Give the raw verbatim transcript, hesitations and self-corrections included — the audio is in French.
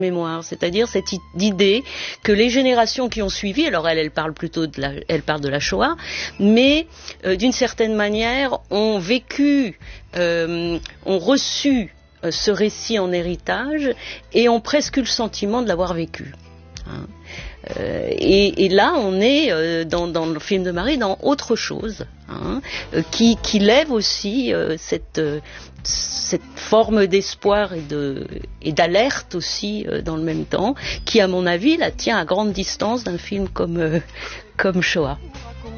mémoire, c'est-à-dire cette idée que les générations qui ont suivi, alors elle, elle parle plutôt de la, elle parle de la Shoah, mais euh, d'une certaine manière ont vécu, euh, ont reçu euh, ce récit en héritage et ont presque eu le sentiment de l'avoir vécu. Hein. Euh, et, et là, on est euh, dans, dans le film de Marie dans autre chose, hein, euh, qui, qui lève aussi euh, cette, euh, cette forme d'espoir et, de, et d'alerte aussi euh, dans le même temps, qui, à mon avis, la tient à grande distance d'un film comme, euh, comme Shoah.